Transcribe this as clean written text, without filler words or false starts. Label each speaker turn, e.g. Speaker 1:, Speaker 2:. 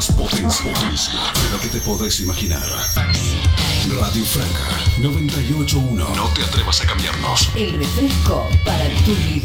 Speaker 1: Potencia de lo que te podés imaginar. Radio Franca 98.1. No te atrevas a cambiarnos.
Speaker 2: El refresco para tu vida.